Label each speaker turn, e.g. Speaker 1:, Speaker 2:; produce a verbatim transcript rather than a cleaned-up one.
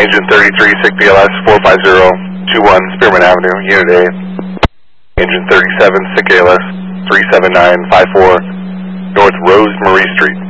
Speaker 1: Engine thirty-three, S I C B L S four five zero two one, Spearman Avenue, Unit A. Engine thirty-seven, S I C A L S three seven nine five four, North Rose Marie Street.